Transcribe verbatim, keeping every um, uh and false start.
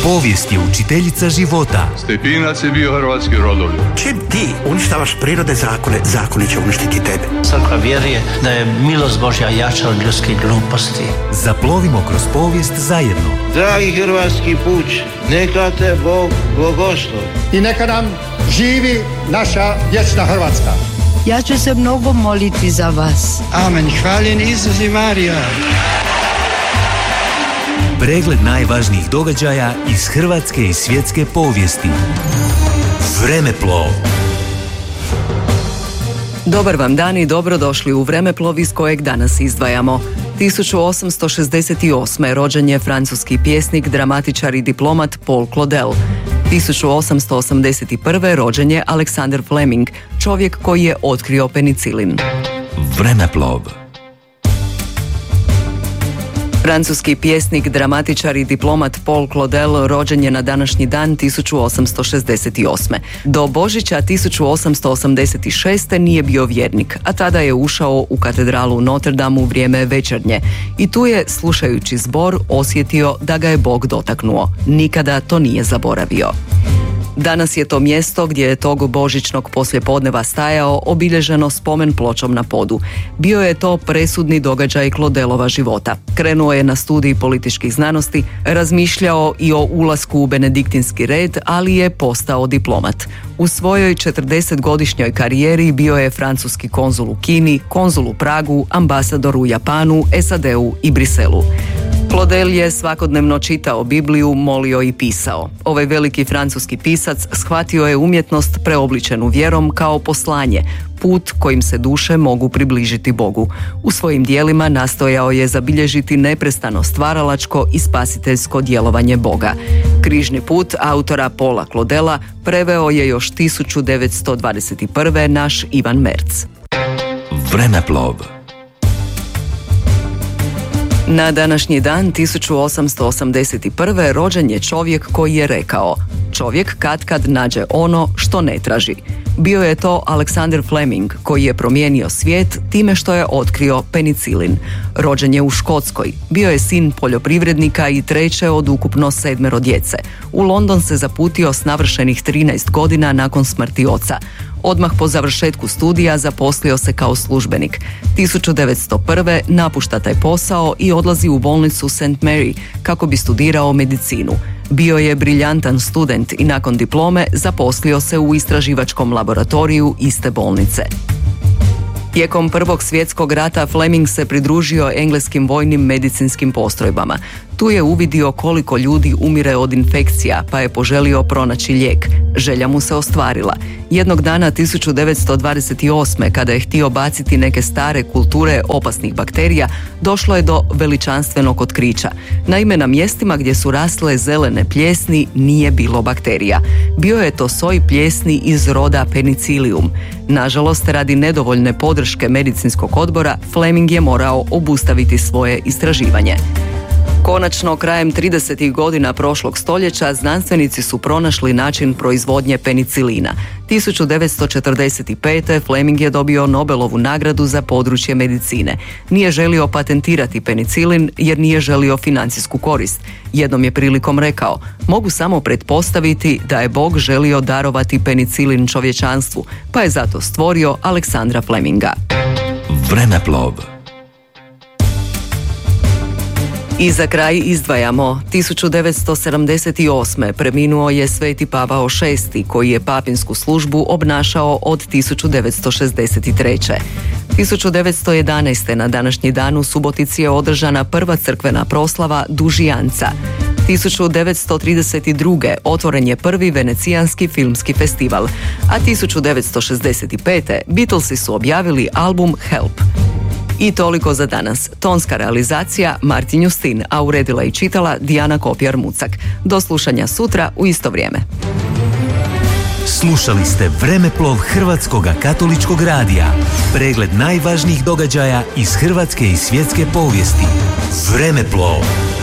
Povijest je učiteljica života. Stepinac je bio hrvatski rodoljub. Čim ti uništavaš prirode zakone, zakoni će uništiti tebe. Crkva vjeruje da je milost Božja jača od ljudskih gluposti. Zaplovimo kroz povijest zajedno. Dragi hrvatski puč, neka te Bog blagoslovi. I neka nam živi naša vječna Hrvatska. Ja ću se mnogo moliti za vas. Amen. Hvaljen Isus i Marija. Pregled najvažnijih događaja iz hrvatske i svjetske povijesti. Vremeplov. Dobar vam dan i dobrodošli u Vremeplov iz kojeg danas izdvajamo. tisuću osamsto šezdeset osme. rođen je francuski pjesnik, dramatičar i diplomat Paul Claudel. tisuću osamsto osamdeset prve. rođen je Alexander Fleming, čovjek koji je otkrio penicilin. Vremeplov. Francuski pjesnik, dramatičar i diplomat Paul Claudel rođen je na današnji dan tisuću osamsto šezdeset osme. Do Božića tisuću osamsto osamdeset šeste. nije bio vjernik, a tada je ušao u katedralu Notre Dame u vrijeme večernje i tu je, slušajući zbor, osjetio da ga je Bog dotaknuo. Nikada to nije zaboravio. Danas je to mjesto gdje je tog božićnog poslijepodneva stajao obilježeno spomen pločom na podu. Bio je to presudni događaj Claudelova života. Krenuo je na studij političkih znanosti, razmišljao i o ulasku u benediktinski red, ali je postao diplomat. U svojoj četrdesetgodišnjoj karijeri bio je francuski konzul u Kini, konzul u Pragu, ambasador u Japanu, S A D-u i Briselu. Claudel je svakodnevno čitao Bibliju, molio i pisao. Ovaj veliki francuski pisac shvatio je umjetnost preobličenu vjerom kao poslanje, put kojim se duše mogu približiti Bogu. U svojim dijelima nastojao je zabilježiti neprestano stvaralačko i spasiteljsko djelovanje Boga. Križni put autora Paula Claudela preveo je još tisuću devetsto dvadeset prve. naš Ivan Merc. Vremeplov. Na današnji dan tisuću osamsto osamdeset prve. rođen je čovjek koji je rekao: čovjek katkad nađe ono što ne traži. Bio je to Alexander Fleming, koji je promijenio svijet time što je otkrio penicilin. Rođen je u Škotskoj. Bio je sin poljoprivrednika i treće od ukupno sedmero djece. U London se zaputio s navršenih trinaest godina nakon smrti oca. Odmah po završetku studija zaposlio se kao službenik. tisuću devetsto prve. napušta taj posao i odlazi u bolnicu Saint Mary kako bi studirao medicinu. Bio je briljantan student i nakon diplome zaposlio se u istraživačkom laboratoriju iste bolnice. Tijekom Prvog svjetskog rata Fleming se pridružio engleskim vojnim medicinskim postrojbama. Tu je uvidio koliko ljudi umire od infekcija, pa je poželio pronaći lijek. Želja mu se ostvarila. Jednog dana tisuću devetsto dvadeset osme. kada je htio baciti neke stare kulture opasnih bakterija, došlo je do veličanstvenog otkrića. Naime, na mjestima gdje su rasle zelene pljesni nije bilo bakterija. Bio je to soj pljesni iz roda Penicillium. Nažalost, radi nedovoljne podrške medicinskog odbora, Fleming je morao obustaviti svoje istraživanje. Konačno, krajem tridesetih godina prošlog stoljeća, znanstvenici su pronašli način proizvodnje penicilina. tisuću devetsto četrdeset pete. Fleming je dobio Nobelovu nagradu za područje medicine. Nije želio patentirati penicilin jer nije želio financijsku korist. Jednom je prilikom rekao: mogu samo pretpostaviti da je Bog želio darovati penicilin čovječanstvu, pa je zato stvorio Aleksandra Fleminga. Vremeplov. I za kraj izdvajamo, tisuću devetsto sedamdeset osme. preminuo je Sveti Pavao šesti, koji je papinsku službu obnašao od tisuću devetsto šezdeset treće. tisuću devetsto jedanaeste. na današnji dan u Subotici je održana prva crkvena proslava Dužijanca. tisuću devetsto trideset druge. otvoren je prvi venecijanski filmski festival, a tisuću devetsto šezdeset pete. Beatlesi su objavili album Help. I toliko za danas. Tonska realizacija Martin Justin, a uredila i čitala Dijana Kopjar-Mucak. Do slušanja sutra u isto vrijeme. Slušali ste Vremeplov Hrvatskoga katoličkog radija. Pregled najvažnijih događaja iz hrvatske i svjetske povijesti. Vremeplov.